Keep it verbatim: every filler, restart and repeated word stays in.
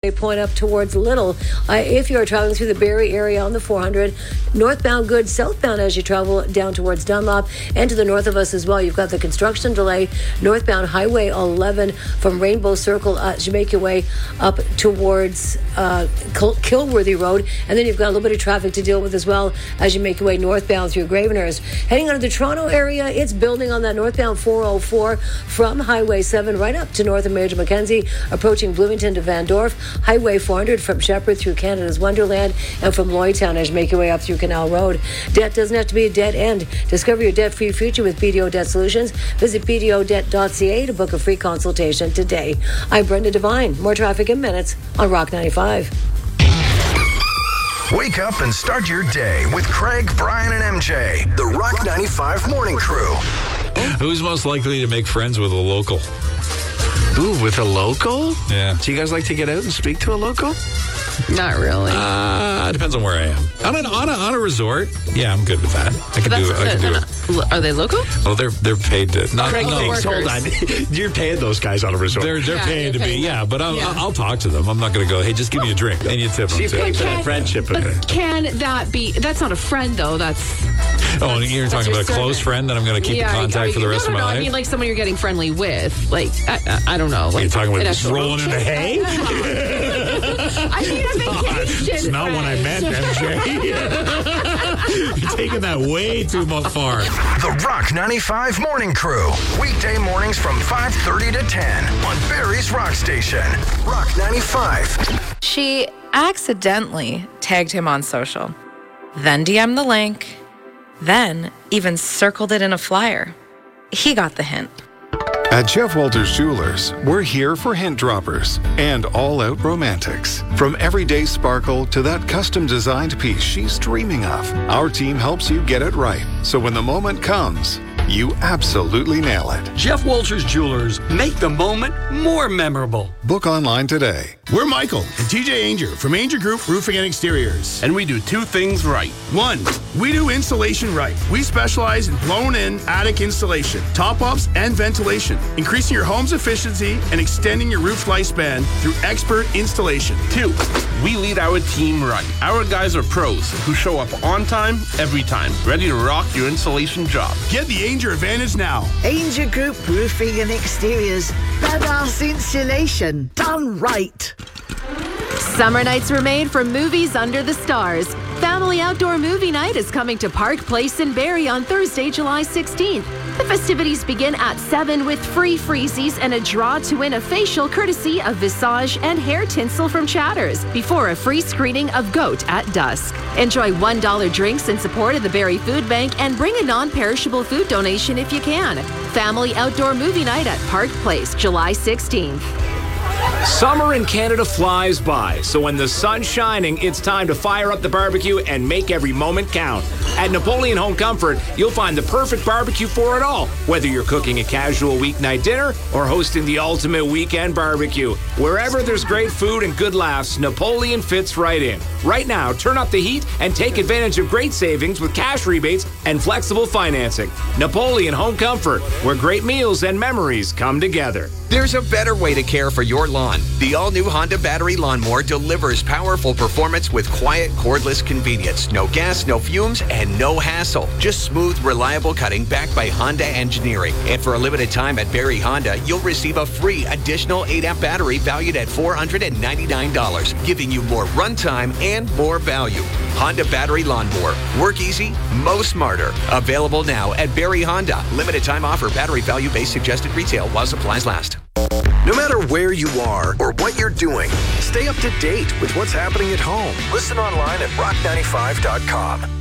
Highway point up towards Little. Uh, if you're traveling through the Barrie area on the four hundred, northbound good, southbound as you travel down towards Dunlop, and to the north of us as well, you've got the construction delay northbound Highway eleven from Rainbow Circle as you make your way up towards uh, Kil- Kilworthy Road, and then you've got a little bit of traffic to deal with as well as you make your way northbound through Gravenhurst. Heading out of the Toronto area, it's building on that northbound four oh four from Highway seven right up to north of Major Mackenzie, approaching Bloomington to Van Dorf, Highway four hundred from Shepherd through Canada's Wonderland, and from Lloydtown as you make your way up through Canal Road. Debt doesn't have to be a dead end. Discover your debt-free future with B D O Debt Solutions. Visit b d o debt dot c a to book a free consultation today. I'm Brenda Devine. More traffic in minutes on Rock ninety-five. Wake up and start your day with Craig, Brian, and M J. The Rock ninety-five Morning Crew. Who's most likely to make friends with a local? Ooh, with a local? Yeah. Do you guys like to get out and speak to a local? Not really. Uh, depends on where I am. On, an, on, a, on a resort, yeah, I'm good with that. I can That's do it. I can do it. Are they local? Oh, they're they're paid to. Not, Craig no, thinks, hold on. You're paying those guys on a resort. They're they're Yeah, paying they're to paying be. them. Yeah, but I'll, Yeah. I'll talk to them. I'm not going to go, hey, just give me a drink. And you tip them. So you too. pay for that friendship. But can that be? That's not a friend, though. That's. Oh, and you're that's talking your about a close servant. friend that I'm going to keep Yeah, in contact I mean, for the rest no, no, of my no, life? I mean, like someone you're getting friendly with. Like, I, I, I don't know. Like, You're talking about an just actual- rolling in the hay? I mean, a vacation. That's not what I meant, M J. You're taking that way too much far. The Rock ninety-five Morning Crew. Weekday mornings from five thirty to ten on Barrie's Rock Station. Rock ninety-five. She accidentally tagged him on social, then D M'd the link, then even circled it in a flyer. He got the hint. At Jeff Walters Jewelers, we're here for hint droppers and all-out romantics. From everyday sparkle to that custom-designed piece she's dreaming of, our team helps you get it right. So when the moment comes, you absolutely nail it. Jeff Walters Jewelers, make the moment more memorable. Book online today. We're Michael and T J Ainger from Ainger Group Roofing and Exteriors. And we do two things right. One, we do insulation right. We specialize in blown-in attic insulation, top-ups, and ventilation, increasing your home's efficiency and extending your roof's lifespan through expert installation. Two, we lead our team right. Our guys are pros who show up on time, every time, ready to rock your insulation job. Get the Ainger advantage now. Ainger Group Roofing and Exteriors. Badass insulation done right. Summer nights were made for movies under the stars. Family Outdoor Movie Night is coming to Park Place in Barrie on Thursday, July sixteenth. The festivities begin at seven with free freezies and a draw to win a facial courtesy of Visage and hair tinsel from Chatters before a free screening of Goat at dusk. Enjoy one dollar drinks in support of the Barrie Food Bank and bring a non-perishable food donation if you can. Family Outdoor Movie Night at Park Place, July sixteenth. Summer in Canada flies by, so when the sun's shining, it's time to fire up the barbecue and make every moment count. At Napoleon Home Comfort, you'll find the perfect barbecue for it all, whether you're cooking a casual weeknight dinner or hosting the ultimate weekend barbecue. Wherever there's great food and good laughs, Napoleon fits right in. Right now, turn up the heat and take advantage of great savings with cash rebates and flexible financing. Napoleon Home Comfort, where great meals and memories come together. There's a better way to care for your lawn. The all-new Honda battery lawnmower delivers powerful performance with quiet, cordless convenience. No gas, no fumes, and no hassle. Just smooth, reliable cutting backed by Honda engineering. And for a limited time at Barrie Honda, you'll receive a free additional eight amp battery valued at four hundred ninety-nine dollars, giving you more runtime and more value. Honda battery lawnmower. Work easy, mow smarter. Available now at Barrie Honda. Limited time offer. Battery value based suggested retail while supplies last. No matter where you are or what you're doing, stay up to date with what's happening at home. Listen online at rock ninety-five dot com.